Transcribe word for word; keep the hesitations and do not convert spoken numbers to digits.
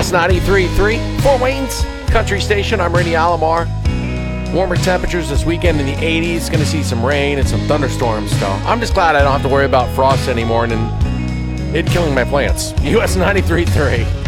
S ninety-three point three, Fort Wayne's country station. I'm Randy Alomar. Warmer temperatures this weekend in the eighties. Going to see some rain and some thunderstorms. So I'm just glad I don't have to worry about frost anymore and it killing my plants. U S ninety-three point three.